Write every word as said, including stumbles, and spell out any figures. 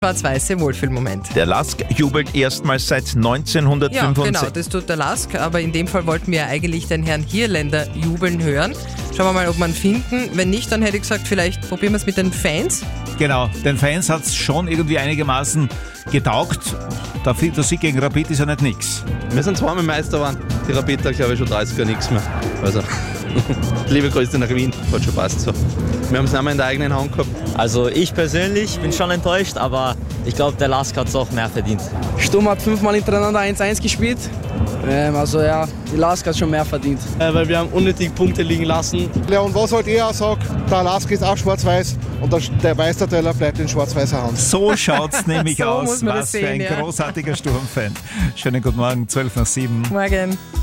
Schwarz-Weiße Wohlfühlmoment. Der Lask jubelt erstmals seit Ja, neunzehnhundertfünfundsiebzig. genau, das tut der Lask, aber in dem Fall wollten wir ja eigentlich den Herrn Hierländer jubeln hören. Schauen wir mal, ob wir ihn finden. Wenn nicht, dann hätte ich gesagt, vielleicht probieren wir es mit den Fans. Genau, den Fans hat es schon irgendwie einigermaßen getaugt. Der, der Sieg gegen Rapid ist ja nicht nix. Wir sind zweimal Meister geworden. Die Rapid hat, glaube ich, schon dreißig Jahre nichts mehr. Also, liebe Grüße nach Wien, hat schon passt so. Wir haben es nicht mehr in der eigenen Hand gehabt. Also ich persönlich bin schon enttäuscht, aber ich glaube, der Lask hat es auch mehr verdient. Sturm hat fünfmal hintereinander eins eins gespielt. Ähm, also ja, die Lask hat schon mehr verdient. Äh, weil wir haben unnötig Punkte liegen lassen. Ja, und was halt er auch sagt, der Lask ist auch schwarz-weiß und der, der Meisterteller bleibt in schwarz-weißer Hand. So schaut's nämlich So aus. muss man das Was für sehen, ein ja. großartiger Sturmfan. Schönen guten Morgen, zwölf nach sieben. Morgen.